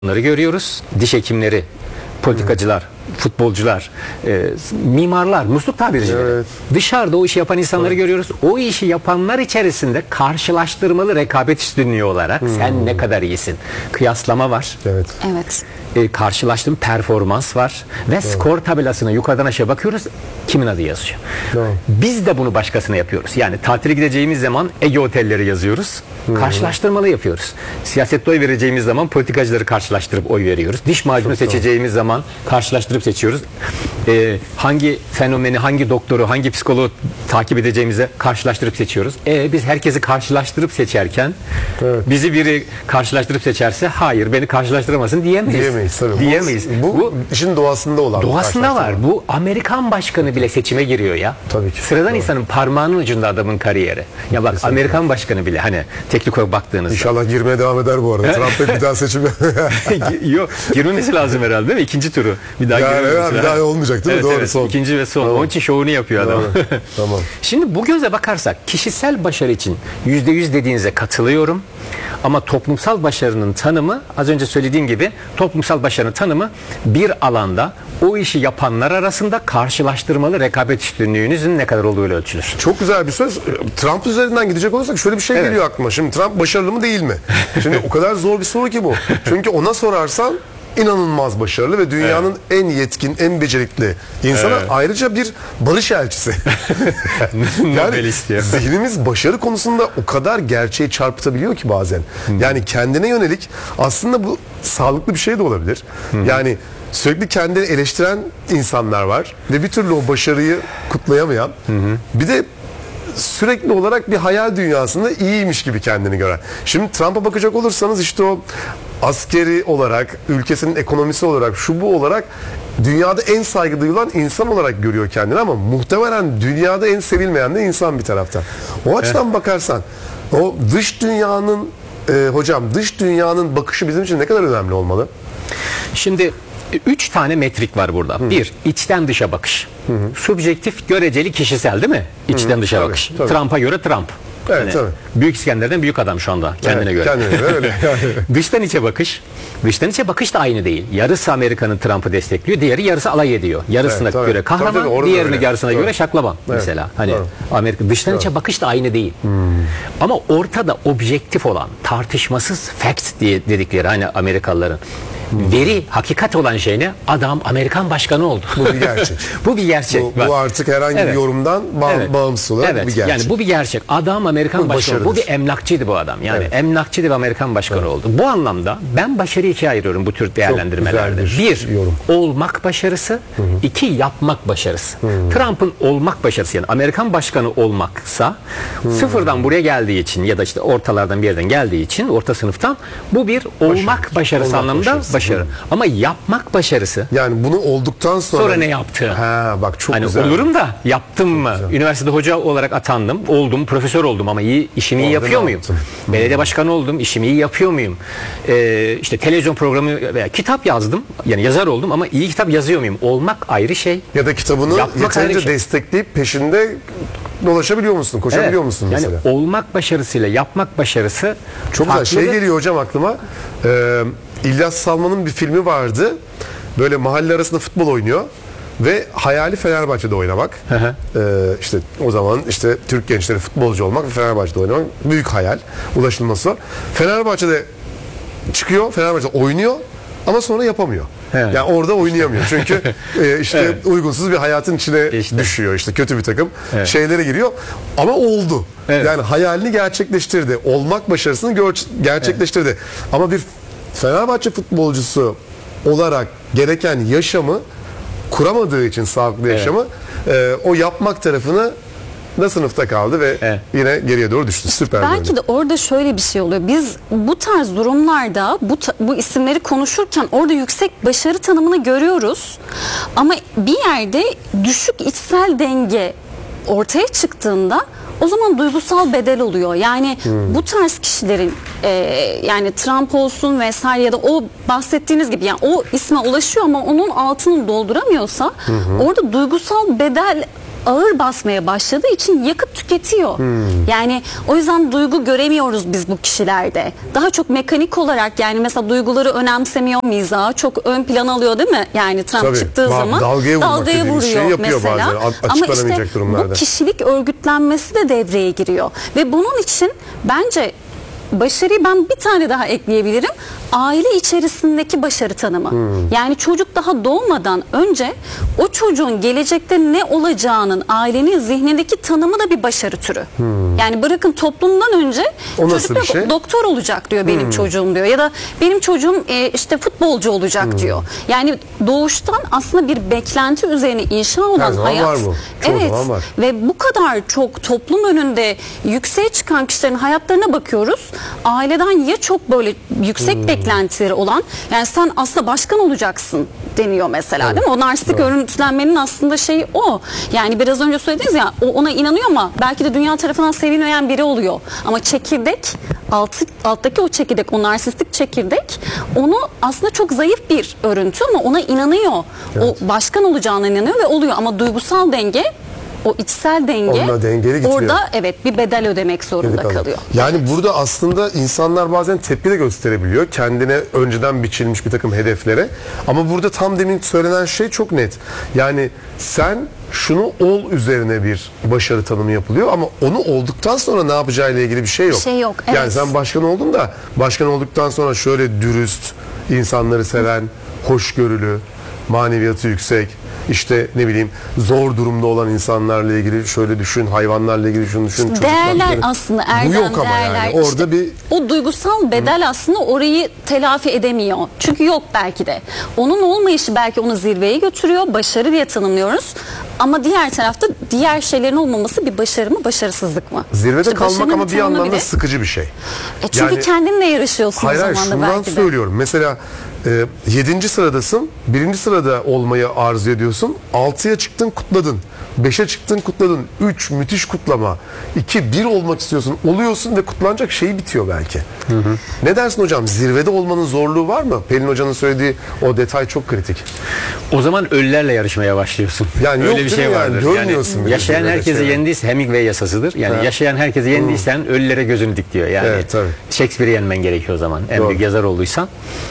görüyoruz. Diş hekimleri, politikacılar, futbolcular, mimarlar, musluk tabircileri. Evet. Dışarıda o işi yapan insanları görüyoruz. O işi yapanlar içerisinde karşılaştırmalı rekabet üstünlüğü olarak sen ne kadar iyisin. Kıyaslama var. Evet. Evet. Karşılaştığım performans var ve skor tabelasına yukarıdan aşağı bakıyoruz, kimin adı yazıyor. Doğru. Biz de bunu başkasına yapıyoruz. Yani tatile gideceğimiz zaman Ege otelleri yazıyoruz. Karşılaştırmalı yapıyoruz. Siyasette oy vereceğimiz zaman politikacıları karşılaştırıp oy veriyoruz. Diş macunu seçeceğimiz zaman karşılaştırıp seçiyoruz. Hangi fenomeni, hangi doktoru, hangi psikoloğu takip edeceğimize karşılaştırıp seçiyoruz. Biz herkesi karşılaştırıp seçerken bizi biri karşılaştırıp seçerse hayır beni karşılaştıramasın diyemeyiz. Tabii. Diyemeyiz. Bu işin doğasında olan. Doğasında var. Bu Amerikan başkanı bile seçime giriyor ya. Tabii ki. Sıradan Doğru. insanın parmağının ucunda adamın kariyeri. Ya bak, Amerikan başkanı bile hani teknik olarak baktığınızda. İnşallah girmeye devam eder bu arada. Trump bir daha seçimi. Yok, girmemesi lazım herhalde değil mi? İkinci turu. Bir daha Yani girmemesi bir lazım. daha olmayacak değil mi? Evet, Doğru, evet. son. İkinci ve son. Tamam. Onun için şovunu yapıyor adam. Tamam. Şimdi bu göze bakarsak kişisel başarı için %100 dediğinize katılıyorum. Ama toplumsal başarının tanımı, az önce söylediğim gibi, toplumsal başarının tanımı bir alanda o işi yapanlar arasında karşılaştırmalı rekabet üstünlüğünüzün ne kadar olduğuyla ölçülür. Çok güzel bir söz. Trump üzerinden gidecek olursak şöyle bir şey Evet. geliyor aklıma. Şimdi Trump başarılı mı değil mi? Şimdi o kadar zor bir soru ki bu. Çünkü ona sorarsan inanılmaz başarılı ve dünyanın en yetkin, en becerikli insanı, ayrıca bir barış elçisi. Nobel istiyor. Zihnimiz başarı konusunda o kadar gerçeği çarpıtabiliyor ki bazen. Yani kendine yönelik, aslında bu sağlıklı bir şey de olabilir. Yani sürekli kendini eleştiren insanlar var ve bir türlü o başarıyı kutlayamayan. Bir de sürekli olarak bir hayal dünyasında iyiymiş gibi kendini gören. Şimdi Trump'a bakacak olursanız işte o askeri olarak, ülkesinin ekonomisi olarak, şu bu olarak dünyada en saygı duyulan insan olarak görüyor kendini, ama muhtemelen dünyada en sevilmeyen de insan bir taraftan. O açıdan bakarsan o dış dünyanın hocam, dış dünyanın bakışı bizim için ne kadar önemli olmalı? Şimdi 3 tane metrik var burada. Bir, içten dışa bakış. Subjektif, göreceli, kişisel değil mi? İçten dışa bakış. tabii. Trump'a göre Trump. Evet, tabii. Büyük İskender'den büyük adam şu anda kendine göre. Kendine göre öyle. Dıştan içe bakış. Dıştan içe bakış da aynı değil. Yarısı Amerika'nın Trump'ı destekliyor, diğeri yarısı alay ediyor. Yarısına Evet, tabii. göre kahraman, Tabii, orada diğerinin öyle. yarısına Doğru. göre şaklaban mesela. Hani doğru. Amerika dıştan içe bakış da aynı değil. Ama ortada objektif olan, tartışmasız fact diye dedikleri hani Amerikalıların veri, hakikat olan şey ne? Adam Amerikan başkanı oldu. Bu bir gerçek. Bu bir gerçek. Bu artık herhangi bir yorumdan bağımsız olarak bir gerçek. Yani bu bir gerçek. Adam Amerikan başkanı. Bu bir emlakçıydı bu adam. Yani emlakçıydı ve Amerikan başkanı oldu. Bu anlamda ben başarıyı ikiye ayırıyorum bu tür değerlendirmelerde. güzel bir yorum. Olmak başarısı. 2, yapmak başarısı. Trump'ın olmak başarısı, yani Amerikan başkanı olmaksa sıfırdan buraya geldiği için ya da işte ortalardan bir yerden geldiği için, orta sınıftan, bu bir olmak başarısı Olmak anlamında başarısı. Ama yapmak başarısı, Yani bunu olduktan sonra ne yaptı? Ha, bak çok Hani güzel. olurum da yaptım mı? Üniversitede hoca olarak atandım, oldum, profesör oldum ama işimi iyi Orada yapıyor ne muyum? yaptın? Belediye başkanı oldum, işimi iyi yapıyor muyum? İşte televizyon programı veya kitap yazdım, yani yazar oldum ama iyi kitap yazıyor muyum? Olmak ayrı şey. Ya da kitabını Yapmak ayrı yeterince şey. destekleyip peşinde dolaşabiliyor musun? Koşabiliyor musun mesela? Yani olmak başarısıyla yapmak başarısı Çok güzel. farklıdır. Şey geliyor hocam aklıma. İlyas Salman'ın bir filmi vardı. Böyle mahalle arasında futbol oynuyor ve hayali Fenerbahçe'de oynamak. İşte o zaman işte Türk gençleri futbolcu olmak ve Fenerbahçe'de oynamak büyük hayal. Ulaşılması zor. Fenerbahçe'de çıkıyor, Fenerbahçe'de oynuyor ama sonra yapamıyor. Evet. Yani orada oynayamıyor. Çünkü işte uygunsuz bir hayatın içine düşüyor. İşte kötü bir takım şeylere giriyor. Ama oldu. Evet. Yani hayalini gerçekleştirdi. Olmak başarısını gerçekleştirdi. Ama bir Fenerbahçe futbolcusu olarak gereken yaşamı kuramadığı için, sağlıklı yaşamı, o yapmak tarafını da sınıfta kaldı ve yine geriye doğru düştü. Süper. Belki de orada şöyle bir şey oluyor. Biz bu tarz durumlarda bu isimleri konuşurken orada yüksek başarı tanımını görüyoruz. Ama bir yerde düşük içsel denge ortaya çıktığında o zaman duygusal bedel oluyor. Yani bu tarz kişilerin yani Trump olsun vesaire ya da o bahsettiğiniz gibi, yani o isme ulaşıyor ama onun altını dolduramıyorsa orada duygusal bedel ağır basmaya başladığı için yakıp tüketiyor. Yani o yüzden duygu göremiyoruz biz bu kişilerde. Daha çok mekanik olarak, yani mesela duyguları önemsemiyor, mizahı çok ön plana alıyor değil mi? Yani Trump Tabii. çıktığı zaman Dalgaya vurmak dediğimiz şeyi yapıyor mesela. bazen, Ama açıklanamayacak işte durumlarda. bu kişilik örgütlenmesi de devreye giriyor. Ve bunun için bence başarıyı ben bir tane daha ekleyebilirim. Aile içerisindeki başarı tanımı. Yani çocuk daha doğmadan önce o çocuğun gelecekte ne olacağının ailenin zihnindeki tanımı da bir başarı türü. Yani bırakın toplumdan önce O nasıl çocuk bir da şey? doktor olacak diyor benim çocuğum diyor. Ya da benim çocuğum işte futbolcu olacak diyor. Yani doğuştan aslında bir beklenti üzerine inşa olan zaman hayat. var bu. Çoğu Evet. zaman var. Ve bu kadar çok toplum önünde yükseğe çıkan kişilerin hayatlarına bakıyoruz. Aileden ya çok böyle yüksek beklentileri olan, yani sen aslında başkan olacaksın deniyor mesela, değil mi? O narsistik örüntülenmenin aslında şeyi o. Yani biraz önce söylediniz ya, o ona inanıyor ama belki de dünya tarafından sevilmeyen biri oluyor. Ama çekirdek, alttaki o çekirdek, o narsistik çekirdek onu aslında çok zayıf bir örüntü ama ona inanıyor. O başkan olacağına inanıyor ve oluyor, ama duygusal denge, o içsel denge Onunla dengeli gitmiyor. orada evet bir bedel ödemek zorunda kalıyor. Yani burada aslında insanlar bazen tepki de gösterebiliyor kendine önceden biçilmiş bir takım hedeflere. Ama burada tam demin söylenen şey çok net. Yani sen şunu ol üzerine bir başarı tanımı yapılıyor ama onu olduktan sonra ne yapacağıyla ilgili bir şey yok. Bir şey yok, Yani evet. sen başkan oldun da başkan olduktan sonra şöyle dürüst, insanları seven, hoşgörülü, maneviyatı yüksek, işte ne bileyim zor durumda olan insanlarla ilgili şöyle düşün, hayvanlarla ilgili şunu düşün. Değerler çocuklarla- aslında, Bu erdem yok ama değerler. yani. Orada İşte bir o duygusal bedel aslında orayı telafi edemiyor. Çünkü yok belki de. Onun olmayışı belki onu zirveye götürüyor. Başarı diye tanımlıyoruz. Ama diğer tarafta diğer şeylerin olmaması bir başarı mı, başarısızlık mı? zirvede İşte kalmak başarının ama bir tanımı yandan da bile- sıkıcı bir şey. Çünkü Yani- kendinle yarışıyorsun Hayır o hayır, zaman da şundan belki de. söylüyorum. Mesela 7. sıradasın. 1. sırada olmayı arzu ediyorsun. 6'ya çıktın, kutladın. 5'e çıktın, kutladın. 3 müthiş kutlama. 2 1 olmak istiyorsun. Oluyorsun ve kutlanacak şey bitiyor belki. Ne dersin hocam? Zirvede olmanın zorluğu var mı? Pelin Hoca'nın söylediği o detay çok kritik. O zaman ölülerle yarışmaya başlıyorsun. Yani yok öyle bir değil şey mi yani? vardır. Görmüyorsun bile yaşayan böyle herkesi şeyler. yendiyse, Hemingway yasasıdır. Yani Ha. yaşayan herkesi yendiysen ölülere gözünü dik diyor. Yani Evet, tabii. Shakespeare'i yenmen gerekiyor o zaman. En Doğru. büyük yazar olduysan.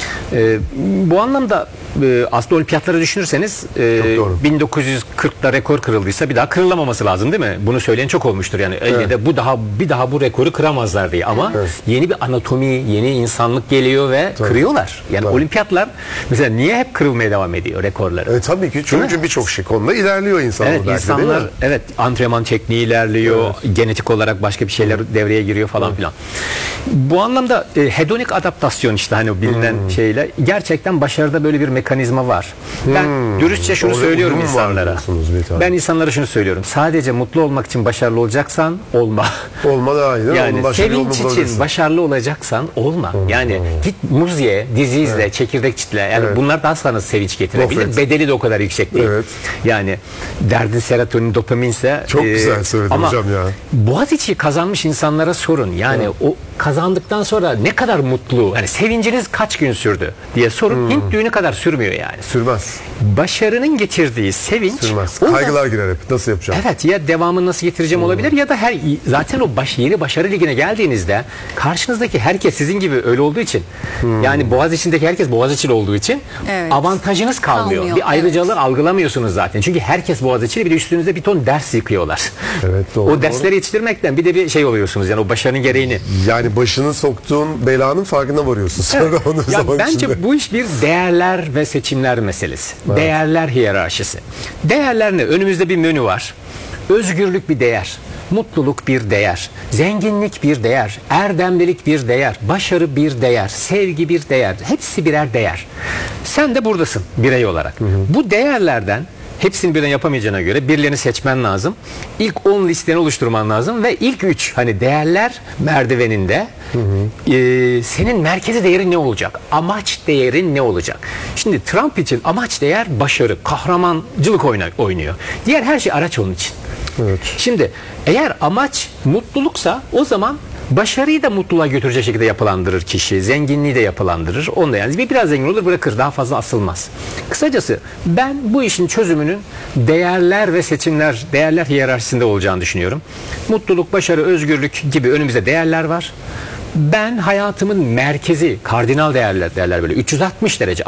Bu anlamda aslında olimpiyatları düşünürseniz doğru. 1940'da rekor kırıldıysa bir daha kırılamaması lazım değil mi? Bunu söyleyen çok olmuştur yani. 50'de bir daha bu rekoru kıramazlar diye. Ama Evet. yeni bir anatomi, yeni insanlık geliyor ve kırıyorlar. Yani Tabii. olimpiyatlar mesela niye hep kırılmaya devam ediyor rekorları? Tabii ki çünkü birçok şey konuda ilerliyor insanlar Evet, belki de, değil insanlar mi? evet antrenman tekniği ilerliyor, genetik olarak başka bir şeyler devreye giriyor falan filan. Bu anlamda hedonik adaptasyon işte hani bilinen şeyle gerçekten başarıda böyle bir mekanizma var. Ben dürüstçe şunu Orada söylüyorum uyum var insanlara. diyorsunuz bir tane. Ben insanlara şunu söylüyorum. Sadece mutlu olmak için başarılı olacaksan olma. Olma daha iyi değil mi? Onun Yani başarı yolunu sevinç bulabilirsin. için başarılı olacaksan olma. Yani git muz ye, dizi izle, çekirdek çitle. Yani Evet. bunlar daha sana sevinç getirebilir. Gofret. Bedeli de o kadar yüksek değil. Evet. Yani derdin serotonin, dopaminse Çok güzel söyledin ama hocam ya. Boğaziçi kazanmış insanlara sorun. Yani o kazandıktan sonra ne kadar mutlu, hani sevinciniz kaç gün sürdü diye sorun. Hint düğünü kadar sürmüyor yani. Sürmez. Başarının getirdiği sevinç Sürmez. orada- Kaygılar girer hep. Nasıl yapacağım? Evet, ya devamını nasıl getireceğim olabilir ya da zaten o yeni başarı ligine geldiğinizde karşınızdaki herkes sizin gibi öyle olduğu için yani Boğaziçi'ndeki herkes Boğaziçi'li olduğu için Evet. avantajınız kalmıyor. Kalmıyor, Bir ayrıcalığı algılamıyorsunuz zaten. Çünkü herkes Boğaziçi'li, bir de üstünüze bir ton ders yıkıyorlar. Evet, doğru, O dersleri yetiştirmekten bir de bir şey oluyorsunuz yani o başarının gereğini. Yani başını soktuğun belanın farkına varıyorsun. Sonra onu Ya zaman bence içinde. bu iş bir değerler ve seçimler meselesi. Değerler hiyerarşisi. Değerler ne? Önümüzde bir menü var. Özgürlük bir değer. Mutluluk bir değer. Zenginlik bir değer. Erdemlilik bir değer. Başarı bir değer. Sevgi bir değer. Hepsi birer değer. Sen de buradasın birey olarak. Bu değerlerden hepsini birden yapamayacağına göre birilerini seçmen lazım. İlk 10 listeni oluşturman lazım ve ilk 3 hani değerler merdiveninde senin merkezi değerin ne olacak? Amaç değerin ne olacak? Şimdi Trump için amaç değer başarı, kahramancılık oynuyor. Diğer her şey araç onun için. Evet. Şimdi eğer amaç mutluluksa o zaman Başarıyı da mutluluğa götürecek şekilde yapılandırır kişi. Zenginliği de yapılandırır. Onu da yani biraz zengin olur, bırakır. Daha fazla asılmaz. Kısacası ben bu işin çözümünün değerler ve seçimler, değerler hiyerarşisinde olacağını düşünüyorum. Mutluluk, başarı, özgürlük gibi önümüzde değerler var. Ben hayatımın merkezi, kardinal değerler böyle 360 derece